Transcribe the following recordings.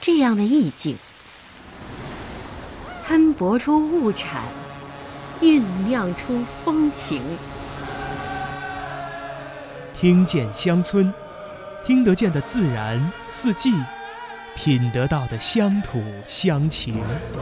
这样的意境，摊薄出物产，酝酿出风情。 听见乡村，听得见的自然四季，品得到的乡土乡情。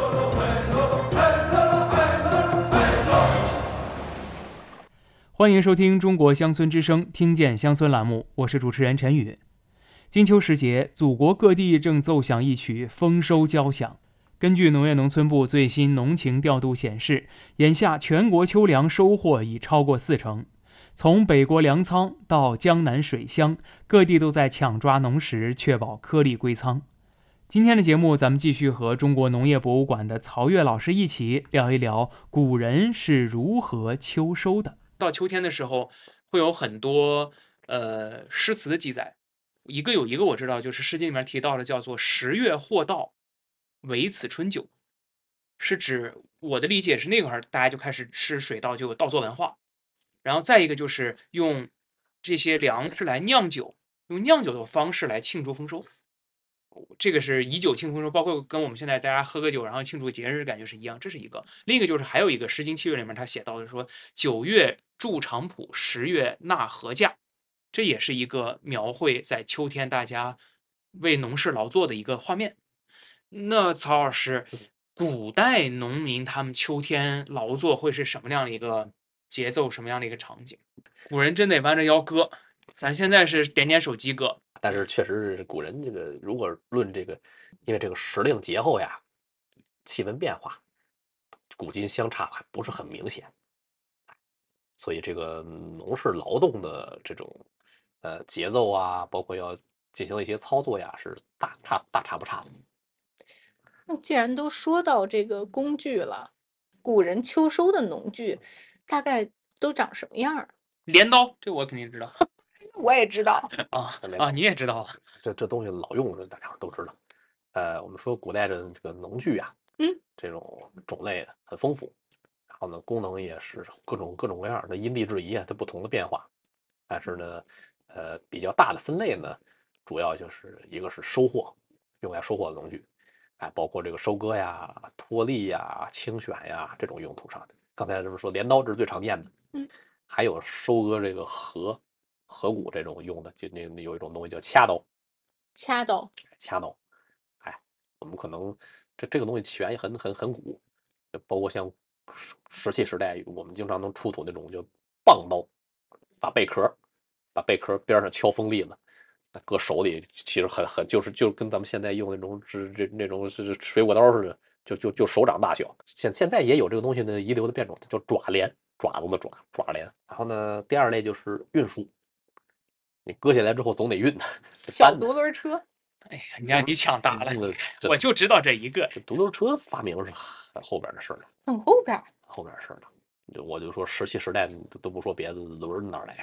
欢迎收听中国乡村之声听见乡村栏目，我是主持人陈宇。金秋时节，祖国各地正奏响一曲丰收交响。根据农业农村部最新农情调度显示，眼下全国秋粮收获已超过40%。从北国粮仓到江南水乡，各地都在抢抓农时，确保颗粒归仓。今天的节目，咱们继续和中国农业博物馆的曹越老师一起聊一聊古人是如何秋收的。到秋天的时候，会有很多诗词的记载。有一个我知道，就是《诗经》里面提到的，叫做“十月获稻，唯此春酒”，是指我的理解是那会儿大家就开始吃水稻，就有稻作文化。然后再一个就是用这些粮食来酿酒，用酿酒的方式来庆祝丰收。这个是以酒庆丰收，包括跟我们现在大家喝个酒然后庆祝节日感觉是一样，这是一个。另一个就是还有一个《诗经·七月》里面他写到的说：“9月筑长圃，10月纳禾稼。”这也是一个描绘在秋天大家为农事劳作的一个画面。那曹老师，古代农民他们秋天劳作会是什么样的一个节奏，什么样的一个场景？古人真得弯着腰割，咱现在是点点手机割。 但是确实是古人这个，如果论这个，因为这个时令节后呀，气温变化，古今相差还不是很明显，所以这个农事劳动的这种节奏啊，包括要进行的一些操作呀，是大差不差的。 那既然都说到这个工具了，古人秋收的农具大概都长什么样儿？ 镰刀， 这我肯定知道。 我也知道你也知道啊？这东西老用，大家都知道。我们说古代的这个农具啊，这种种类很丰富，然后呢，功能也是各种各样的，因地制宜啊，它不同的变化。但是呢，比较大的分类呢，主要就是一个是收获，用来收获的农具，包括这个收割呀、脱粒呀、清选呀这种用途上的。刚才这么说，镰刀这是最常见的，还有收割这个禾谷这种用的，就那有一种东西叫掐刀。掐刀，我们可能这个东西起源也很古，包括像石器时代，我们经常能出土那种叫棒刀，把贝壳边上敲锋利了，搁手里，其实就跟咱们现在用那种是水果刀似的，就手掌大小。现在也有这个东西的遗留的变种，叫爪镰，爪子的爪镰。然后呢，第二类就是运输，你割下来之后总得运的， 小独轮车。 哎呀，你让你抢答了，我就知道这一个。这独轮车发明是很后边的事了， 很后边的事了。我就说石器时代都不说别的，轮哪来？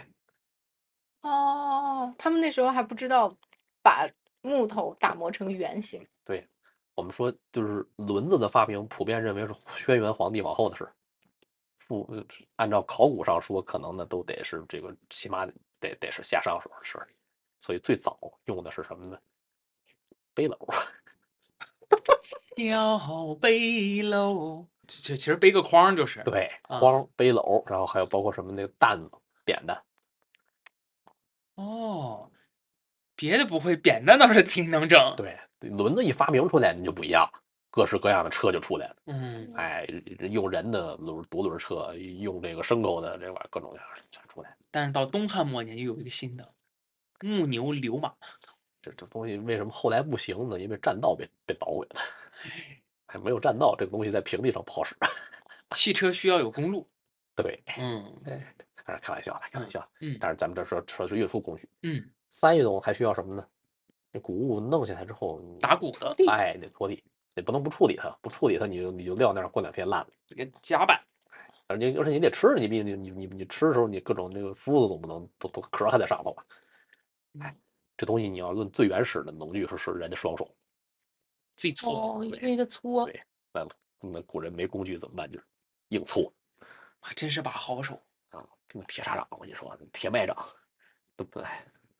哦，他们那时候还不知道把木头打磨成圆形。 对，我们说就是轮子的发明，普遍认为是轩辕皇帝往后的事。按照考古上说，可能呢都得是这个，起码得是夏商时候的事。所以最早用的是什么呢？背篓。 小背篓，其实背个筐就是。对，筐、背篓，然后还有包括什么那个担子、扁担。 哦， 别的不会，扁担倒是挺能整。对，轮子一发明出来，你就不一样了，各式各样的车就出来了。用人的独轮车，用这个牲口的这玩意儿，各种各样全出来。但是到东汉末年就有一个新的木牛流马。这东西为什么后来不行呢？因为栈道被捣毁了，还没有栈道，这个东西在平地上不好使。汽车需要有公路。对，开玩笑的，开玩笑。但是咱们这说的是运输工具。三一种还需要什么呢？那谷物弄下来之后，打谷的，得拖地，你不能不处理它，不处理它你就撂那儿，过2天烂了，给夹板。而且你得吃，你吃的时候，你各种那个麸子总不能都壳还在上头吧？这东西你要论最原始的农具是人的双手自己搓， 一个搓。 对，那古人没工具怎么办？就是硬搓，真是把好手啊！这铁砂掌，我跟你说，铁麦掌，对不对？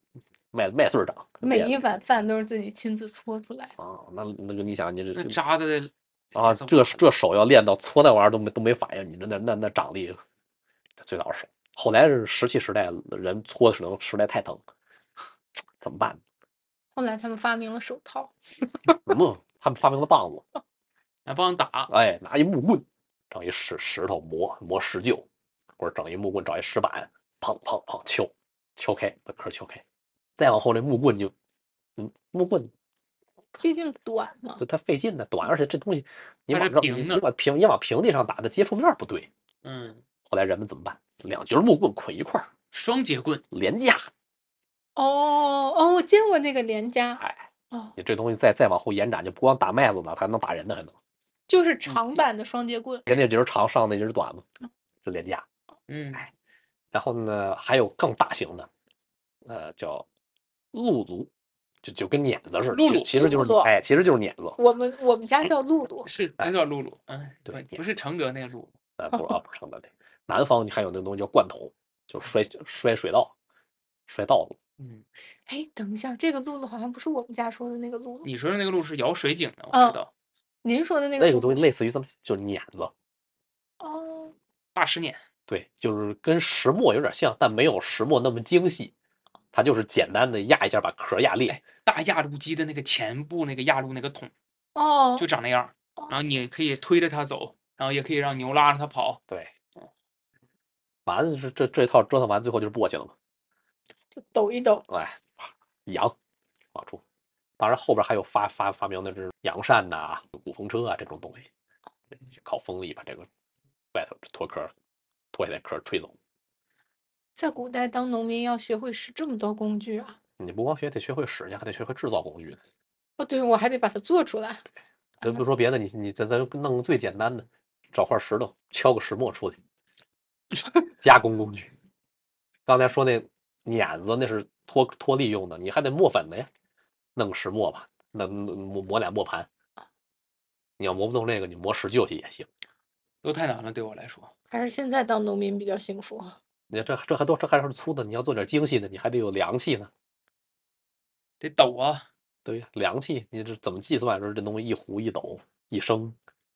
麦穗长。 每一碗饭都是自己亲自搓出来啊。那个你想，你那扎的啊，这手要练到搓那玩意儿都没反应，你那掌力，最早是手。后来是石器时代人搓可能实在太疼，怎么办？ 后来他们发明了手套。 他们发明了棒子， 拿棒子打。 哎，拿一木棍，整一石头磨石臼，或者整一木棍找一石板，砰砰砰敲开，把壳敲开。再往后那木棍就，木棍毕竟短嘛， 对，它费劲的短，而且这东西你它是往平的， 你往平地上打，的接触面不对。后来人们怎么办？两节木棍捆一块儿， 双节棍连夹。 我见过那个连夹。 哎，你这东西再往后延展，就不光打麦子了，它还能打人的，还能。 就是长版的双节棍， 人那节长，上那节短嘛，是连夹。哎，然后呢，还有更大型的，叫露炉，就跟碾子似的，其实就是其实就是碾子。 我们家叫露露， 是都叫露露。 对， 不是承德那个露。 不是承德那。南方还有那东西叫灌桶，就是摔水稻，摔稻子。 哎，等一下，这个露露好像不是我们家说的那个露露。 你说的那个露是舀水井的，我知道。 您说的那个东西类似于就是碾子。 大石碾。 对，就是跟石磨有点像，但没有石磨那么精细，它就是简单的压一下把壳压裂。 大压路机的那个前部那个压路那个桶，就长那样。然后你可以推着它走，然后也可以让牛拉着它跑。 对。完了是这套折腾完，最后就是簸箕了嘛， 就抖一抖， 哎，扬往出。当然后边还有发明的是扬扇呐、鼓风车啊这种东西，靠风力把这个外头脱下来壳吹走。 在古代当农民要学会使这么多工具啊！ 你不光得学会使，你还得学会制造工具呢。 对，我还得把它做出来。 咱不说别的，咱弄个最简单的，找块石头敲个石磨出去，加工工具。刚才说那碾子那是脱粒用的，你还得磨粉的呀，弄石磨吧，磨俩磨盘。你要磨不动这个，你磨石臼去也行。 都太难了，对我来说。 还是现在当农民比较幸福。 你这还是粗的，你要做点精细的，你还得有量器呢， 得抖啊。 对，量器你这怎么计算？说这东西一壶一斗一升，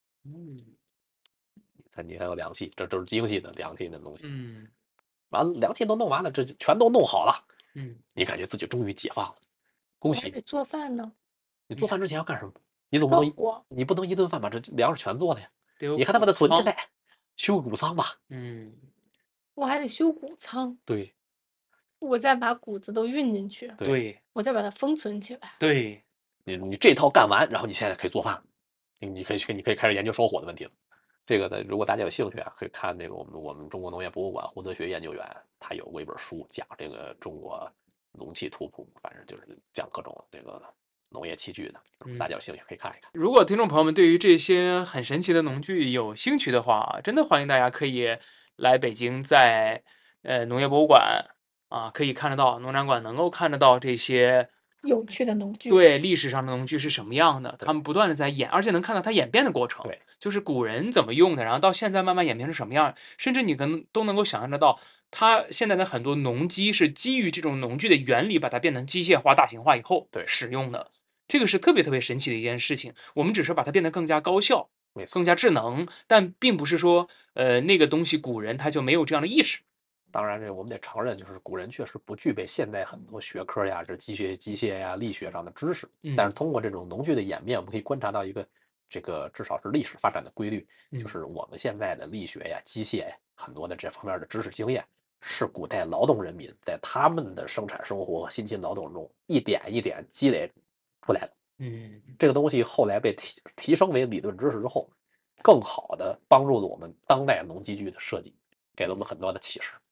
你还有量器，这都是精细的量器的东西。完了，量器都弄完了，这全都弄好了。你感觉自己终于解放了，恭喜！ 还得做饭呢。 你做饭之前要干什么？你不能一顿饭把这粮食全做了呀？你还得把它存起来，修谷仓吧。 我还得修谷仓。 对。 我再把谷子都运进去。 对。 我再把它封存起来。 对。 你这套干完，然后你现在可以做饭，你可以开始研究烧火的问题了。这个呢，如果大家有兴趣啊，可以看这个我们中国农业博物馆胡泽学研究员，他有过一本书讲这个中国农器图谱，反正就是讲各种这个农业器具的，大家有兴趣可以看一看。 如果听众朋友们对于这些很神奇的农具有兴趣的话，真的欢迎大家可以来北京，在农业博物馆可以看得到，农展馆能够看得到这些有趣的农具。 对，历史上的农具是什么样的，他们不断的在而且能看到它演变的过程。 对， 就是古人怎么用的，然后到现在慢慢演变成什么样，甚至你可能都能够想象得到，它现在的很多农机是基于这种农具的原理，把它变成机械化、大型化以后使用的。这个是特别特别神奇的一件事情。我们只是把它变得更加高效、更加智能，但并不是说那个东西古人他就没有这样的意识。 当然，这我们得承认，就是古人确实不具备现在很多学科呀，这机械呀、力学上的知识。但是通过这种农具的演变，我们可以观察到一个这个至少是历史发展的规律，就是我们现在的力学呀、机械呀，很多的这方面的知识经验，是古代劳动人民在他们的生产生活和辛勤劳动中一点一点积累出来的。这个东西后来被提升为理论知识之后，更好的帮助了我们当代农机具的设计，给了我们很多的启示。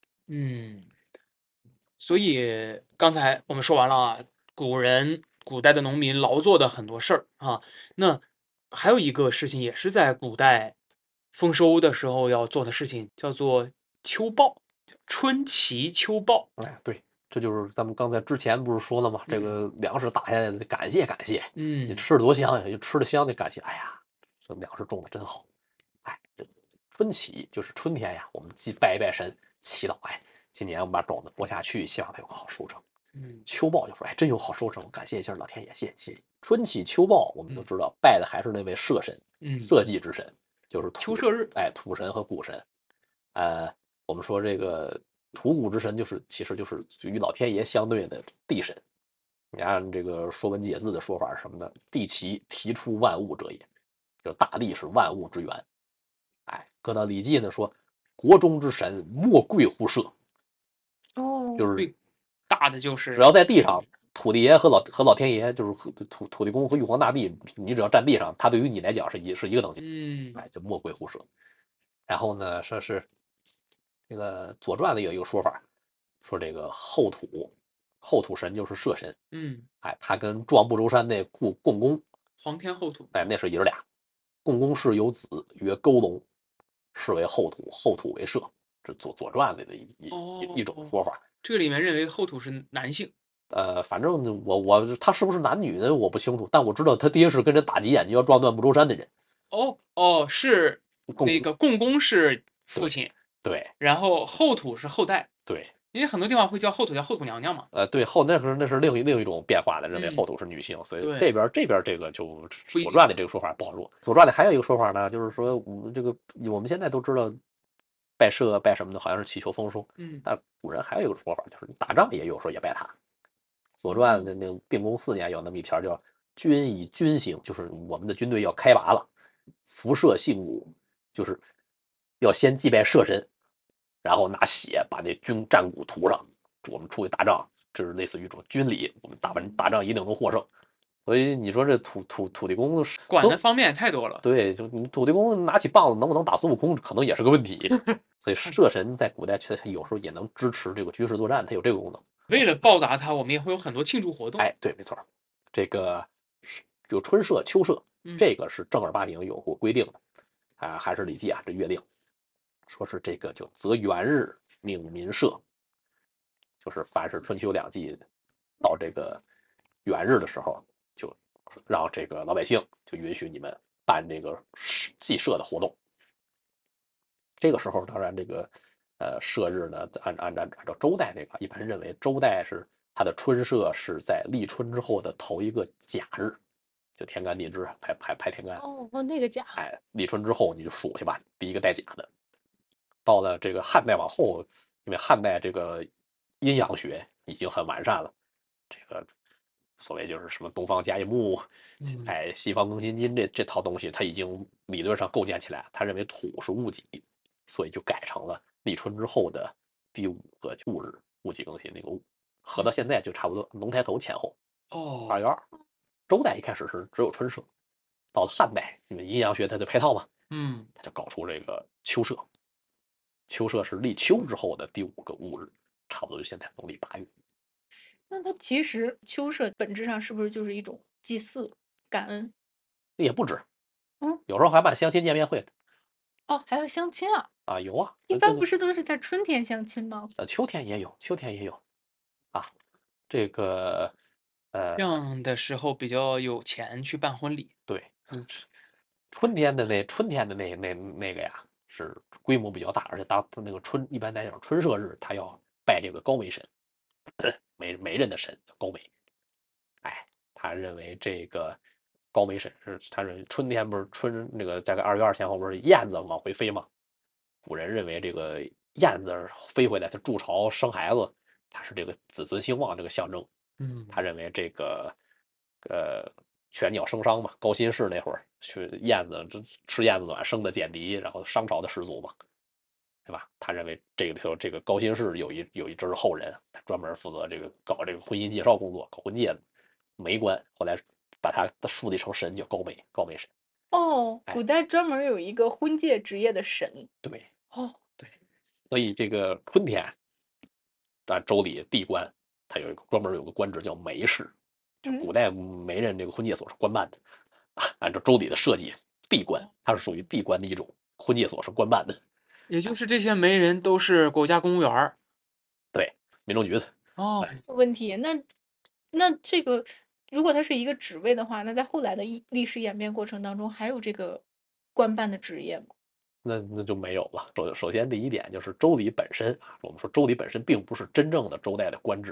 所以刚才我们说完了啊，古代的农民劳作的很多事儿啊，那还有一个事情也是在古代丰收的时候要做的事情，叫做秋报，春祈秋报。 对，这就是咱们刚才之前不是说了吗？这个粮食打下来的感谢，你吃的多香呀，就吃的香的感谢。哎呀，这粮食种的真好。这春祈就是春天呀，我们拜一拜神，祈祷，今年我们把种子播下去，希望它有个好收成。 秋报就说，哎，真有好收成，感谢一下老天爷，谢谢。春起秋报，我们都知道拜的还是那位社神，社稷之神，就是秋社日， 土神和谷神。我们说这个土谷之神其实就是与老天爷相对的地神。你按这个《说文解字》的说法是什么呢？地其提出万物者也，就是大地是万物之源。搁到《礼记》呢说，国中之神莫贵乎社。就是最大的就是只要在地上，土地爷和老天爷，就是土地公和玉皇大帝，你只要站地上，他对于你来讲是一个等级。就莫贵乎社。然后呢，说是这个《左传》里有一个说法，说这个后土神就是社神。他跟壮不周山那共工皇天后土， 那是爷俩。共工氏有子曰勾龙，是为后土，后土为社。这左传里的一种说法。 这个里面认为后土是男性。 反正他是不是男女的我不清楚，但我知道他爹是跟人打急眼就要撞断不周山的人。 是那个共工是父亲， 对， 然后后土是后代， 对， 因为很多地方会叫后土叫后土娘娘嘛。 对，那是另一种变化的，认为后土是女性，所以这边这个就左传的这个说法不好说。左传里还有一个说法呢，就是说我们现在都知道拜社拜什么的，好像是祈求丰收。但古人还有一个说法，就是打仗也有时候也拜他。左传的那个定公4年有那么一条叫“军以军行”，就是我们的军队要开拔了，辐射信武，就是要先祭拜社神，然后拿血把那战鼓涂上。我们出去打仗，这是类似于一种军礼，我们打仗一定能获胜。所以你说这土地公管的方面太多了。 对，就你土地公拿起棒子能不能打孙悟空，可能也是个问题。所以社神在古代确实有时候也能支持这个军事作战，它有这个功能。 为了报答他，我们也会有很多庆祝活动。 对，没错，这个有春社、秋社，这个是正儿八经有过规定的。还是《礼记》这约定，说是这个就择元日命民社，就是凡是春秋2季到这个元日的时候，就让这个老百姓就允许你们办这个祭社的活动。这个时候，当然这个社日呢，按照周代这个，一般认为周代是它的春社是在立春之后的头一个甲日，就天干地支排天干。 那个甲。 立春之后你就数去吧，第一个带甲的。到了这个汉代往后，因为汉代这个阴阳学已经很完善了，这个所谓就是什么东方甲乙木，西方庚辛金这套东西，它已经理论上构建起来。他认为土是戊己，所以就改成了立春之后的第5个戊日，戊己庚辛那个戊，合到现在就差不多龙抬头前后。2月2。周代一开始是只有春社，到了汉代，因为阴阳学它的配套嘛，他就搞出这个秋社。秋社是立秋之后的第5个戊日，差不多就现在农历8月。 那它其实秋社本质上是不是就是一种祭祀、感恩？ 也不止，有时候还办相亲见面会的。 还有相亲啊？ 有啊。 一般不是都是在春天相亲吗？ 秋天也有这个这样的时候比较有钱去办婚礼。 对，春天的那个呀，是规模比较大，而且当那个一般来讲春社日，他要拜这个高媒神，媒人的神叫高媒。他认为这个高媒神他认为春天不是那个大概2月2前后不是燕子往回飞吗？古人认为这个燕子飞回来，它筑巢生孩子，它是这个子孙兴旺这个象征。他认为这个犬鸟生商嘛，高辛氏那会儿去燕子吃燕子卵生的简狄，然后商朝的始祖嘛，对吧？他认为这个高辛氏有一支后人，他专门负责搞这个婚姻介绍工作，搞婚介的媒官，后来把他树立成神，叫高媒神。 古代专门有一个婚介职业的神。 对。对，所以这个春天，周礼地官，他专门有个官职叫媒士。古代媒人这个婚介所是官办的，按照周礼的设计，地官它是属于地官的一种，婚介所是官办的。 也就是这些媒人都是国家公务员。 对，民政局的。 问题，那这个如果它是一个职位的话，那在后来的历史演变过程当中，还有这个官办的职业吗？ 那就没有了。首先第一点就是周礼本身，我们说周礼本身并不是真正的周代的官制，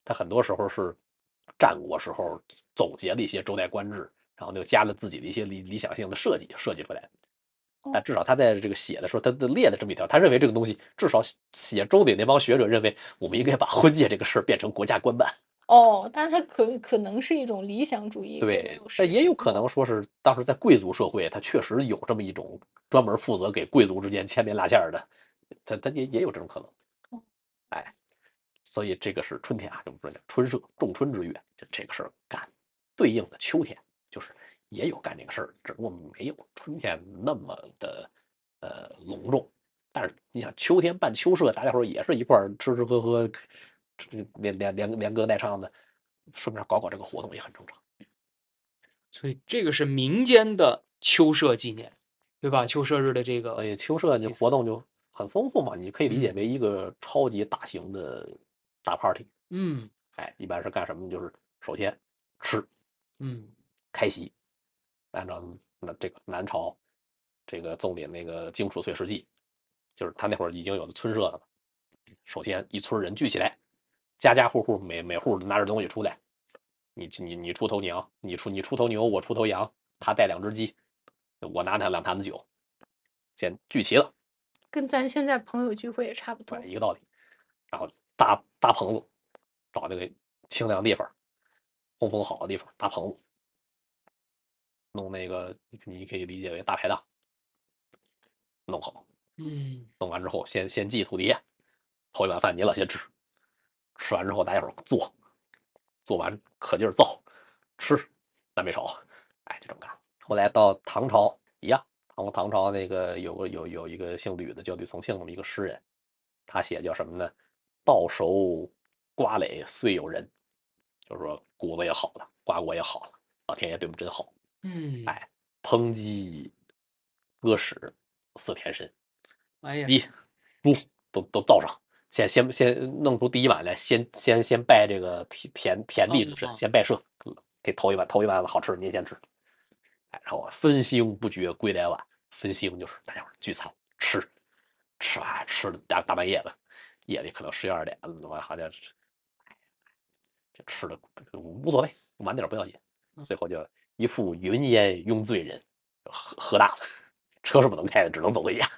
它很多时候是战国时候总结了一些周代官制，然后就加了自己的一些理想性的设计出来的。但至少他在这个写的时候，他列了这么一条，他认为这个东西，至少写周礼那帮学者认为，我们应该把婚介这个事儿变成国家官办。 但它可能是一种理想主义， 对，但也有可能说是当时在贵族社会，他确实有这么一种专门负责给贵族之间牵连拉线的，他也有这种可能。哎，所以这个是春天啊，这么说叫春社，仲春之月，这个事儿干。对应的秋天就是也有干这个事儿，只不过没有春天那么的隆重。但是你想秋天办秋社，大家伙也是一块儿吃吃喝喝，连歌带唱的，顺便搞这个活动也很正常。 所以这个是民间的秋社纪念，对吧？秋社日的这个， 秋社的活动就很丰富嘛，你可以理解为一个超级大型的大 party。一般是干什么？就是首先吃，开席。按照这个南朝这个纵典那个《荆楚岁时记》，就是他那会儿已经有了村社了。首先一村人聚起来，家家户户每户拿着东西出来，你出头娘，你出头牛，我出头羊，他带2只鸡，我拿2坛子酒，先聚齐了， 跟咱现在朋友聚会也差不多， 一个道理。然后搭棚子，找那个清凉地方，通风好的地方搭棚子，弄那个你可以理解为大排档，弄好。弄完之后先祭土地爷，头一碗饭你了先吃，吃完之后大家伙做完可劲儿造吃，南北朝，就这么干。后来到唐朝一样，唐朝那个有一个姓吕的叫吕从庆那么一个诗人，他写叫什么呢？稻熟瓜累岁有人，就是说谷子也好了，瓜果也好了，老天爷对我们真好。烹鸡鸽屎祀田神，猪都造上，先弄出第一碗来，先拜这个田地主神，先拜社，这头一碗好吃的您先吃。然后分兴不绝归来晚，分兴就是大家伙聚餐吃完吃的大半夜的，夜里可能11、12点了，好像这吃的无所谓，晚点不要紧。最后就一副云烟拥醉人，喝大了，车是不能开的，只能走回家。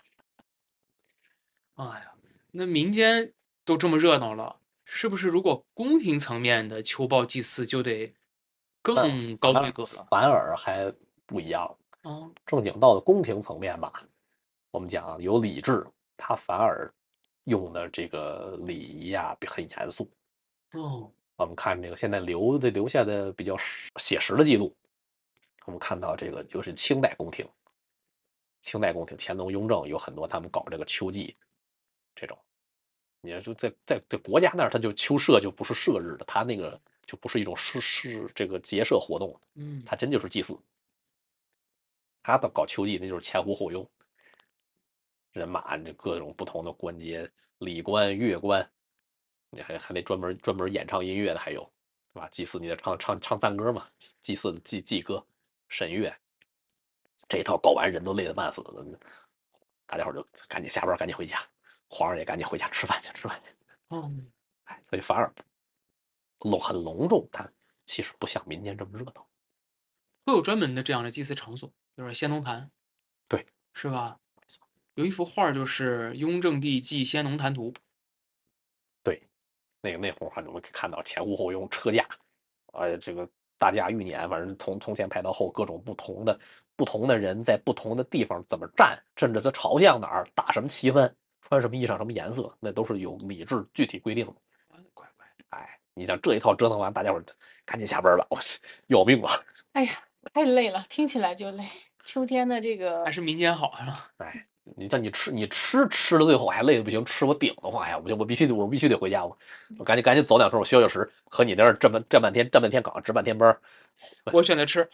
哎呀，那民间都这么热闹了，是不是如果宫廷层面的秋报祭祀就得更高规格了？ 反而还不一样。正经到了宫廷层面吧，我们讲有礼制，它反而用的这个礼仪啊很严肃。我们看这个现在留下的比较写实的记录，我们看到这个就是清代宫廷，乾隆、雍正有很多他们搞这个秋祭，这种，你要说在国家那儿，他就秋社就不是社日的，他那个就不是一种这个结社活动，他真就是祭祀。他的搞秋祭那就是前呼后拥，人马这各种不同的官阶，礼官、乐官。你还得专门演唱音乐的，还有，对吧？祭祀你得唱赞歌嘛，祭祀的祭歌、审乐，这一套搞完人都累得半死了，大家伙就赶紧下班，赶紧回家，皇上也赶紧回家吃饭去。所以反而很隆重，它其实不像民间这么热闹。 会有专门的这样的祭祀场所，就是先农坛， 对， 是吧？有一幅画就是《雍正帝祭先农坛图》。 对，那会儿我们可以看到前呼后拥车架，这个大驾驭年，反正从前排到后，各种不同的人在不同的地方怎么站，甚至他朝向哪儿，打什么旗幡，穿什么衣裳，什么颜色，那都是有礼制具体规定的。你像这一套折腾完，大家伙赶紧下班吧，要命了。 哎呀，太累了，听起来就累。秋天的这个还是民间好是吧？ 你吃到最后还累得不行，吃我顶的话呀，我必须得回家，我赶紧走2圈，我消食。和你那儿站半天岗，值半天班， 我选择吃。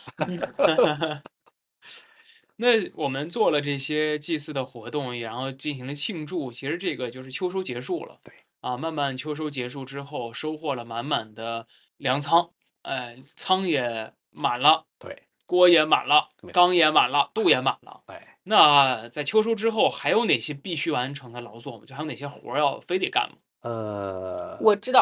那我们做了这些祭祀的活动，然后进行了庆祝，其实这个就是秋收结束了。 对慢慢秋收结束之后，收获了满满的粮仓，仓也满了， 对， 锅也满了，缸也满了，肚也满了。那在秋收之后，还有哪些必须完成的劳作吗？就还有哪些活要非得干吗？ 我知道，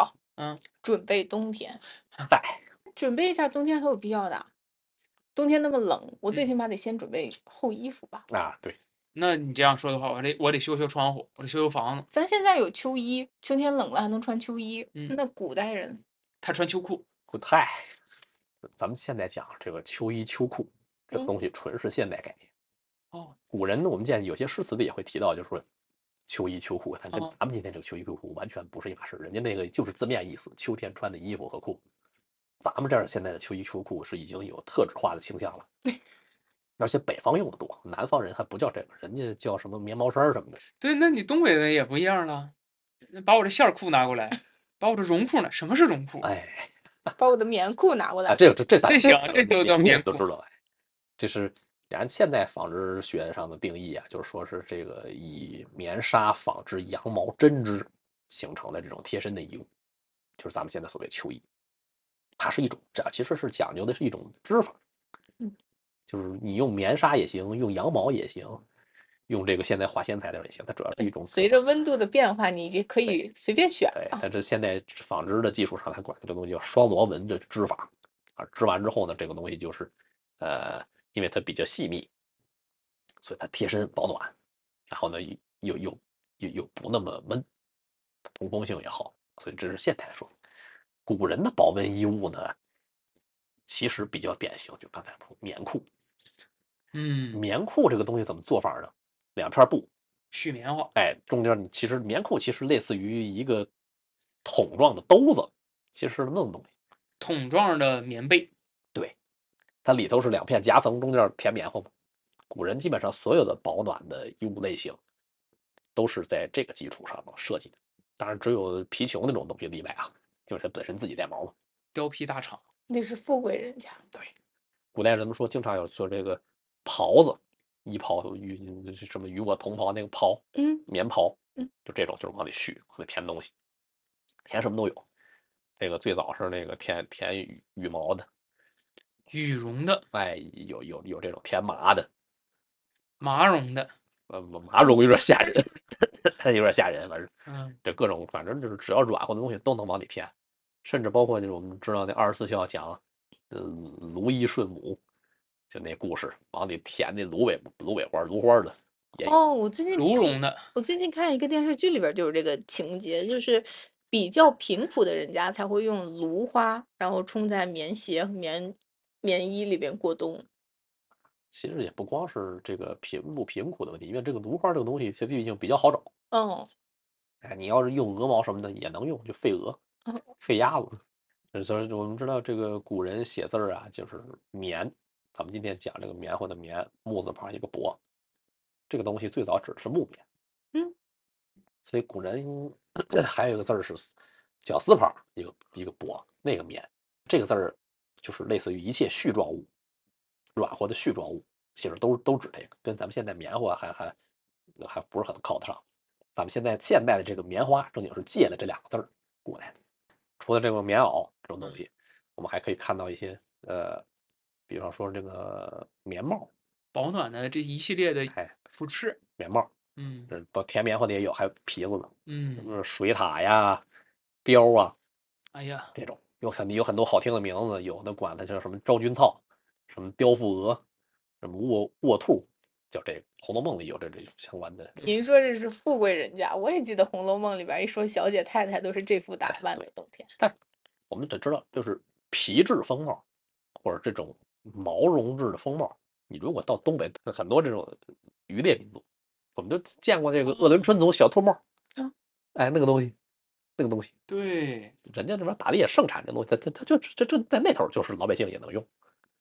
准备冬天。 嗨， 准备一下冬天还有必要的。冬天那么冷，我最起码得先准备厚衣服吧。 啊，对。 那你这样说的话，我得修修窗户，我得修修房子。 咱现在有秋衣，秋天冷了还能穿秋衣。那古代人他穿秋裤。 嗨，咱们现在讲这个秋衣秋裤，这东西纯是现代概念。古人我们见有些诗词里也会提到，就是说秋衣秋裤，它跟咱们今天这个秋衣秋裤完全不是一码事。人家那个就是字面意思，秋天穿的衣服和裤。咱们这儿现在的秋衣秋裤是已经有特质化的倾向了，而且北方用的多，南方人还不叫这个，人家叫什么棉毛衫什么的。 对，那你东北的也不一样了，把我的线裤拿过来，把我的绒裤呢？什么是绒裤？ 哎， 把我的棉裤拿过来。 这行，这都叫棉裤，都知道。这是按现在纺织学上的定义啊，就是说是这个以棉纱纺织羊毛针织形成的这种贴身的衣物，就是咱们现在所谓秋衣。它是一种，这其实是讲究的是一种织法，就是你用棉纱也行，用羊毛也行，用这个现在化纤材料也行，它主要是一种。 随着温度的变化，你也可以随便选。 对，但是现在纺织的技术上，它管这东西叫双螺纹的织法啊。织完之后呢，这个东西就是因为它比较细密，所以它贴身保暖，然后呢又不那么闷，通风性也好，所以这是现代的说法。古人的保温衣物呢，其实比较典型，就刚才说棉裤。棉裤这个东西怎么做法呢？两片布， 絮棉花， 中间其实棉裤其实类似于一个桶状的兜子，其实是那种东西。 桶状的棉被， 对，它里头是两片夹层，中间填棉花嘛。古人基本上所有的保暖的衣物类型都是在这个基础上设计的，当然只有皮球那种东西例外啊，就是它本身自己带毛嘛。 貂皮大厂， 那是富贵人家。 对，古代人们说经常有做这个袍子，衣袍什么与我同袍那个袍，棉袍，就这种就是往里续，往里填东西，填什么都有。这个最早是那个填羽毛的， 羽绒的， 有这种填麻的， 麻绒的， 麻绒有点吓人，有点吓人，反正，这各种反正就是只要软和的东西都能往里填，甚至包括就是我们知道那24孝讲，芦衣顺母，就那故事往里填那芦苇花、芦花的。 我最近芦绒的， 我最近看一个电视剧里边就有这个情节，就是比较贫苦的人家才会用芦花，然后冲在棉鞋和棉衣里边过冬。 其实也不光是这个贫不贫苦的问题，因为这个芦花这个东西，它毕竟比较好找。你要是用鹅毛什么的也能用，就废鹅、废鸭子。所以我们知道这个古人写字啊，就是棉。咱们今天讲这个棉花的棉，木字旁一个帛，这个东西最早指的是木棉。所以古人还有一个字是绞丝旁一个帛，那个棉，这个字就是类似于一切絮状物。软和的絮状物，其实都指这个，跟咱们现在棉花还不是很靠得上。咱们现代的这个棉花，正经是借了这两个字过来的。除了这个棉袄这种东西，我们还可以看到一些比方说这个棉帽， 保暖的这一系列的服饰， 棉帽，这填棉花的也有，还有皮子的，水獭呀、貂啊，这种有很多好听的名字，有的管它叫什么昭君套。什么雕腹鹅，什么卧兔，叫这个《红楼梦》里有这种相关的。 您说这是富贵人家，我也记得《红楼梦》里边一说小姐太太都是这副打扮的冬天。 但我们得知道，就是皮质风帽或者这种毛绒质的风帽，你如果到东北，很多这种渔猎民族，我们都见过这个鄂伦春族小兔帽，那个东西。 对， 人家这边打猎盛产这东西，它就这在那头就是老百姓也能用。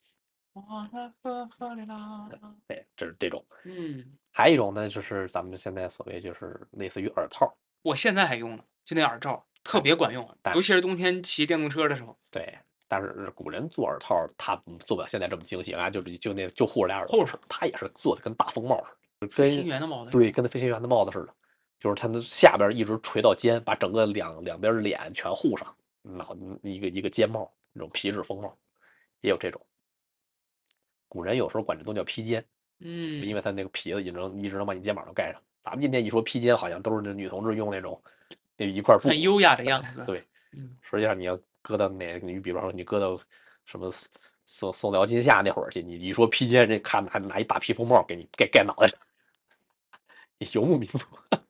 对，这是这种。还有一种呢，就是咱们现在所谓就是类似于耳套， 我现在还用呢，就那耳罩特别管用，尤其是冬天骑电动车的时候。 对，但是古人做耳套，他做不了现在这么精细啊，就护着俩耳朵，他也是做的跟大风帽似的， 飞行员的帽子。 对，跟那飞行员的帽子似的，就是它的下边一直垂到肩，把整个两边脸全护上，一个尖帽，那种皮质风帽，也有这种。古人有时候管这都叫披肩，因为它那个皮子一直能把你肩膀都盖上。咱们今天一说披肩，好像都是女同志用那种一块布， 很优雅的样子。 对， 实际上你要搁到你比方说你搁到什么宋辽金夏那会儿去，你说披肩，这看还拿一大披风帽给你盖脑袋上，游牧民族。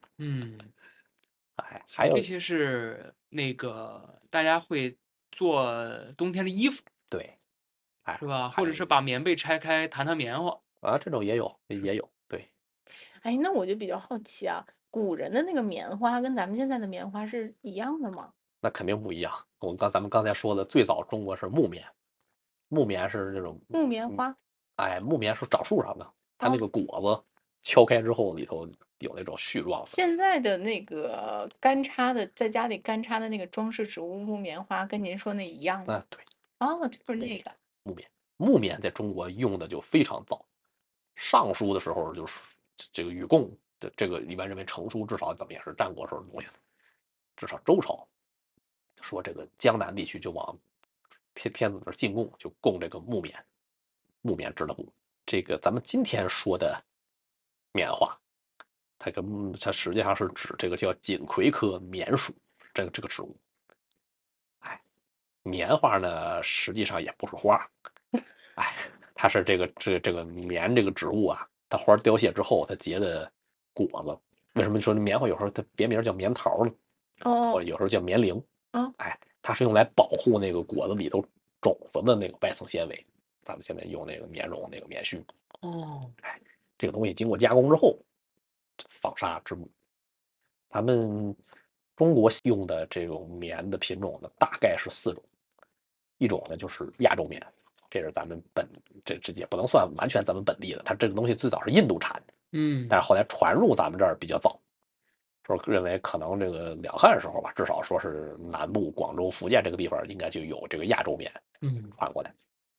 哎，还有这些是那个大家会做冬天的衣服， 对，哎， 是吧？或者是把棉被拆开弹棉花啊，这种也有，对。 哎，那我就比较好奇啊，古人的那个棉花跟咱们现在的棉花是一样的吗？ 那肯定不一样。咱们刚才说的，最早中国是木棉，木棉是这种木棉花。 哎，木棉是长树上的，它那个果子敲开之后里头有那种絮状的。 现在的那个干插的，在家里干插的那个装饰植物木棉花，跟您说那一样吗？ 对。 哦，就是那个木棉在中国用的就非常早，尚书的时候就是这个禹贡的这个一般认为成书至少怎么也是战国时候的东西，至少周朝说这个江南地区就往天子那儿进贡，就贡这个木棉织的布。这个咱们今天说的棉花，它实际上是指这个叫锦葵科棉属这个植物。哎，棉花呢实际上也不是花，哎，它是这个棉这个植物啊，它花凋谢之后它结的果子。为什么说棉花有时候它别名叫棉桃呢？或者有时候叫棉铃。哎，它是用来保护那个果子里头种子的那个外层纤维。咱们现在用那个棉绒那个棉絮。哎，这个东西经过加工之后，纺纱织布。咱们中国用的这种棉的品种呢，大概是4种。一种呢就是亚洲棉，这是咱们这也不能算完全咱们本地的，它这个东西最早是印度产的，但是后来传入咱们这儿比较早，说认为可能这个两汉时候吧，至少说是南部广州、福建这个地方应该就有这个亚洲棉，传过来。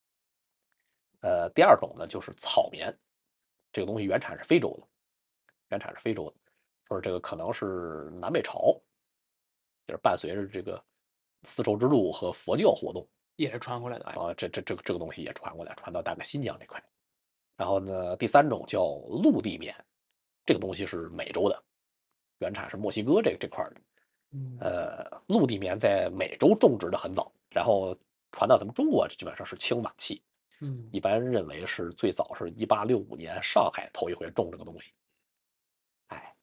第二种呢就是草棉，这个东西原产是非洲的，说这个可能是南北朝，就是伴随着这个丝绸之路和佛教活动。 也是传过来的啊，这个东西也传过来，传到大概新疆这块。然后呢，第3种叫陆地棉，这个东西是美洲的，原产是墨西哥这块的。陆地棉在美洲种植的很早，然后传到咱们中国基本上是清晚期。一般认为是最早是1865年上海头一回种这个东西。哎，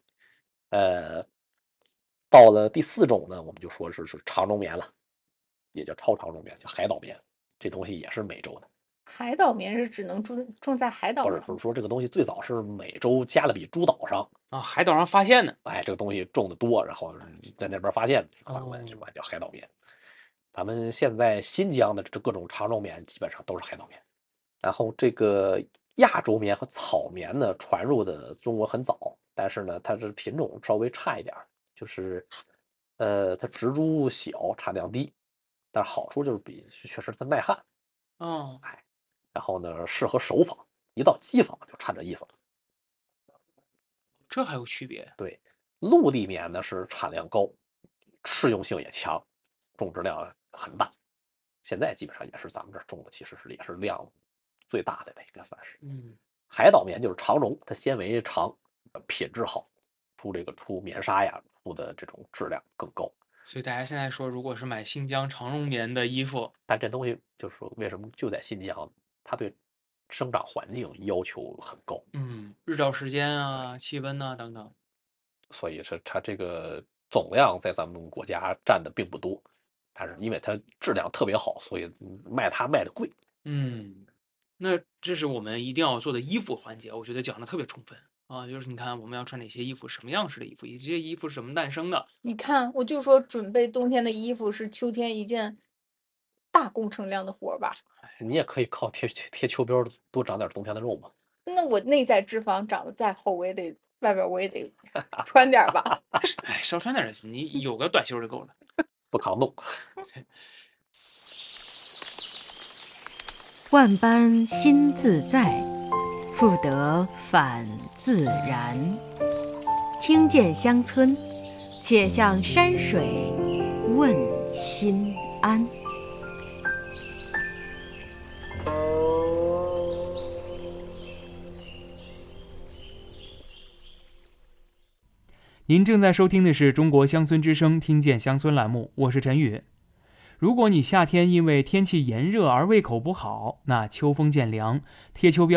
到了第4种呢，我们就说是长绒棉了。也叫超长绒棉，叫海岛棉，这东西也是美洲的。 海岛棉是只能种在海岛上？ 不是说这个东西最早是美洲加勒比诸岛上啊，海岛上发现的。 哎，这个东西种的多，然后在那边发现传过来，就管叫海岛棉。咱们现在新疆的这各种长绒棉基本上都是海岛棉。然后这个亚洲棉和草棉呢，传入的中国很早，但是呢，它这品种稍微差一点，就是它植株小，产量低。但是好处就是确实它耐旱，哎，然后呢适合手纺，一到机纺就差这意思了。 这还有区别？ 对，陆地棉呢是产量高，适用性也强，种植量很大。现在基本上也是咱们这种的，其实也是量最大的，应该算是。海岛棉就是长绒，它纤维长，品质好，出棉纱呀，出的这种质量更高。 所以大家现在说，如果是买新疆长绒棉的衣服， 但这东西就是说，为什么就在新疆，它对生长环境要求很高， 日照时间啊、气温啊等等， 所以它这个总量在咱们国家占的并不多，但是因为它质量特别好，所以卖的贵。 那这是我们一定要做的衣服环节，我觉得讲的特别充分。就是你看我们要穿哪些衣服，什么样式的衣服，以及这些衣服是怎么诞生的。 你看，我就说准备冬天的衣服是秋天一件大工程量的活吧。 你也可以靠贴秋膘多长点冬天的肉嘛。 那我内在脂肪长得再厚，我也得外边我也得穿点吧。 哎，少穿点就行，你有个短袖就够了， 不抗冻。 万般心自在，复得返自然。听见乡村，且向山水问心安。 您正在收听的是中国乡村之声听见乡村栏目，我是陈宇。 如果你夏天因为天气炎热而胃口不好，那秋风渐凉，贴秋膘